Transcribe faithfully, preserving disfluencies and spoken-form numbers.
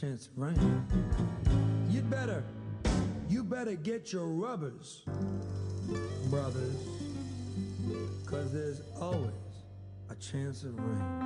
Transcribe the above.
chance of rain. You'd better, you better get your rubbers, brothers, 'cause there's always a chance of rain.